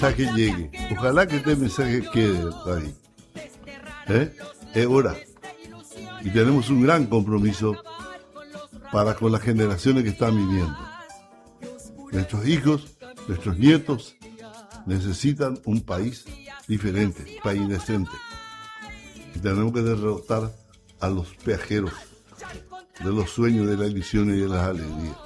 mensaje llegue. Ojalá que este mensaje quede ahí. Es hora. Y tenemos un gran compromiso para con las generaciones que están viniendo. Nuestros hijos, nuestros nietos necesitan un país diferente, un país decente. Y tenemos que derrotar a los peajeros de los sueños, de las ilusiones y de las alegrías.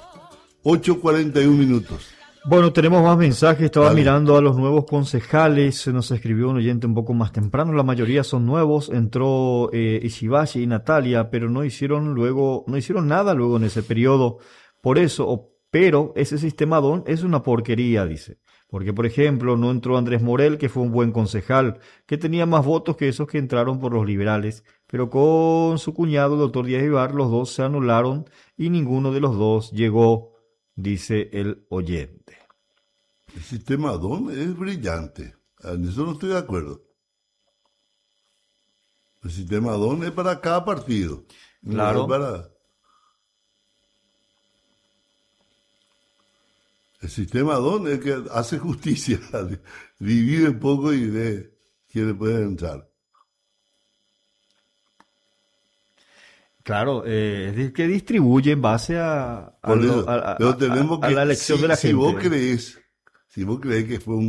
8:41. Bueno, tenemos más mensajes. Estaba Dale. mirando a los nuevos concejales. Se nos escribió un oyente un poco más temprano. La mayoría son nuevos. Entró Ishibashi y Natalia, pero no hicieron nada luego en ese periodo. Por eso, pero ese sistema DON es una porquería, dice. Porque, por ejemplo, no entró Andrés Morel, que fue un buen concejal, que tenía más votos que esos que entraron por los liberales. Pero con su cuñado, el doctor Díaz Vivar, los dos se anularon y ninguno de los dos llegó, dice el oyente. El sistema DON es brillante. En eso no estoy de acuerdo. El sistema DON es para cada partido. Claro. No es para... El sistema DON es que hace justicia. Divide un poco y ve quiénes pueden entrar. Claro, es decir, que distribuye en base a Pero tenemos la elección de la gente. Si vos crees que fue un